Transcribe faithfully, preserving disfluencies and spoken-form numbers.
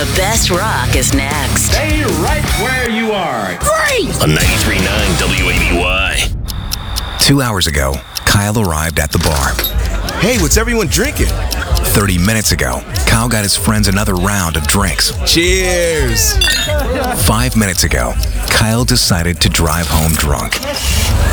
The best rock is next. Stay right where you are. Great! On ninety-three point nine W A B Y. Two hours ago, Kyle arrived at the bar. Hey, what's everyone drinking? Thirty minutes ago, Kyle got his friends another round of drinks. Cheers! Five minutes ago, Kyle decided to drive home drunk.